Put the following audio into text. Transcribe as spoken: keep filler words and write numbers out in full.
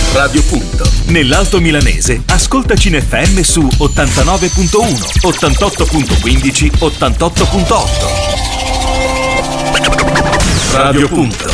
Radio Punto. Nell'Alto Milanese, ascolta Cine F M su ottantanove virgola uno, ottantotto virgola quindici, ottantotto virgola otto. Radio Punto.